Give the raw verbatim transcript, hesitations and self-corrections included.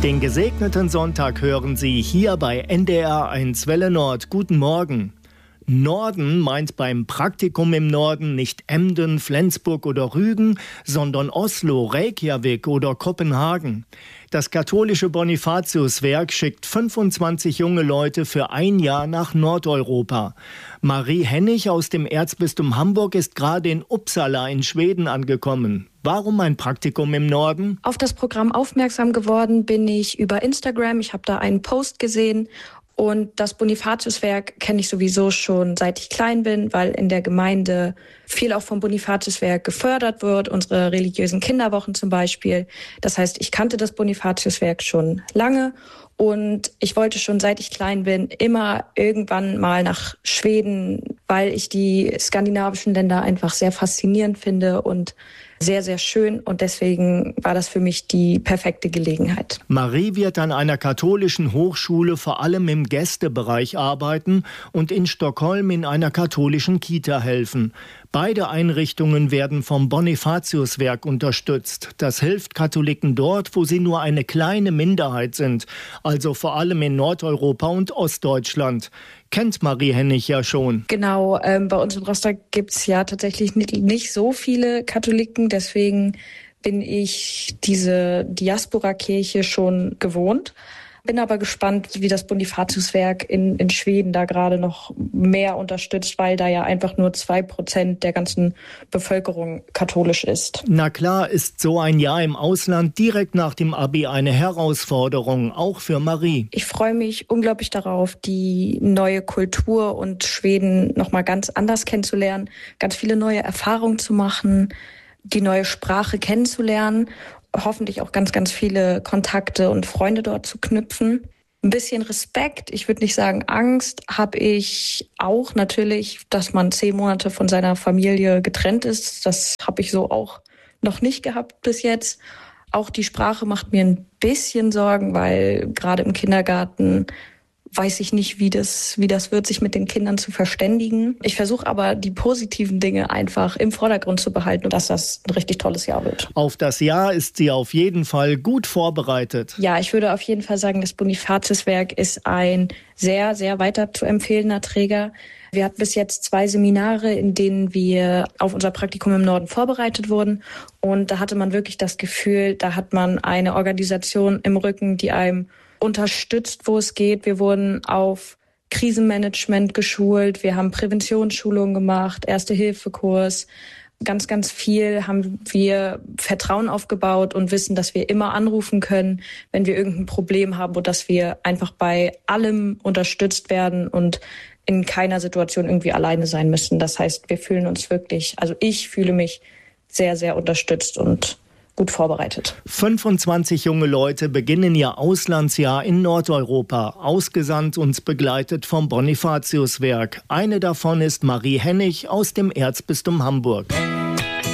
Den gesegneten Sonntag hören Sie hier bei N D R eins Welle Nord. Guten Morgen. Norden meint beim Praktikum im Norden nicht Emden, Flensburg oder Rügen, sondern Oslo, Reykjavik oder Kopenhagen. Das katholische Bonifatiuswerk schickt fünfundzwanzig junge Leute für ein Jahr nach Nordeuropa. Marie Hennig aus dem Erzbistum Hamburg ist gerade in Uppsala in Schweden angekommen. Warum ein Praktikum im Norden? Auf das Programm aufmerksam geworden bin ich über Instagram. Ich habe da einen Post gesehen. Und das Bonifatiuswerk kenne ich sowieso schon, seit ich klein bin, weil in der Gemeinde viel auch vom Bonifatiuswerk gefördert wird, unsere religiösen Kinderwochen zum Beispiel. Das heißt, ich kannte das Bonifatiuswerk schon lange und ich wollte schon, seit ich klein bin, immer irgendwann mal nach Schweden, weil ich die skandinavischen Länder einfach sehr faszinierend finde und sehr, sehr schön, und deswegen war das für mich die perfekte Gelegenheit. Marie wird an einer katholischen Hochschule vor allem im Gästebereich arbeiten und in Stockholm in einer katholischen Kita helfen. Beide Einrichtungen werden vom Bonifatiuswerk unterstützt. Das hilft Katholiken dort, wo sie nur eine kleine Minderheit sind, also vor allem in Nordeuropa und Ostdeutschland. Kennt Marie Hennig ja schon. Genau, ähm, bei uns in Rostock gibt's ja tatsächlich nicht, nicht so viele Katholiken, deswegen bin ich diese Diaspora-Kirche schon gewohnt. Bin aber gespannt, wie das Bonifatiuswerk in, in Schweden da gerade noch mehr unterstützt, weil da ja einfach nur zwei Prozent der ganzen Bevölkerung katholisch ist. Na klar, ist so ein Jahr im Ausland direkt nach dem Abi eine Herausforderung, auch für Marie. Ich freue mich unglaublich darauf, die neue Kultur und Schweden nochmal ganz anders kennenzulernen, ganz viele neue Erfahrungen zu machen, die neue Sprache kennenzulernen, hoffentlich auch ganz, ganz viele Kontakte und Freunde dort zu knüpfen. Ein bisschen Respekt, ich würde nicht sagen Angst, habe ich auch natürlich, dass man zehn Monate von seiner Familie getrennt ist. Das habe ich so auch noch nicht gehabt bis jetzt. Auch die Sprache macht mir ein bisschen Sorgen, weil gerade im Kindergarten weiß ich nicht, wie das, wie das wird, sich mit den Kindern zu verständigen. Ich versuche aber, die positiven Dinge einfach im Vordergrund zu behalten und dass das ein richtig tolles Jahr wird. Auf das Jahr ist sie auf jeden Fall gut vorbereitet. Ja, ich würde auf jeden Fall sagen, das Bonifatiuswerk ist ein sehr, sehr weiter zu empfehlender Träger. Wir hatten bis jetzt zwei Seminare, in denen wir auf unser Praktikum im Norden vorbereitet wurden. Und da hatte man wirklich das Gefühl, da hat man eine Organisation im Rücken, die einem unterstützt, wo es geht. Wir wurden auf Krisenmanagement geschult, wir haben Präventionsschulungen gemacht, Erste-Hilfe-Kurs. Ganz, ganz viel haben wir Vertrauen aufgebaut und wissen, dass wir immer anrufen können, wenn wir irgendein Problem haben, und dass wir einfach bei allem unterstützt werden und in keiner Situation irgendwie alleine sein müssen. Das heißt, wir fühlen uns wirklich, also ich fühle mich sehr, sehr unterstützt und gut vorbereitet. fünfundzwanzig junge Leute beginnen ihr Auslandsjahr in Nordeuropa, ausgesandt und begleitet vom Bonifatiuswerk. Eine davon ist Marie Hennig aus dem Erzbistum Hamburg.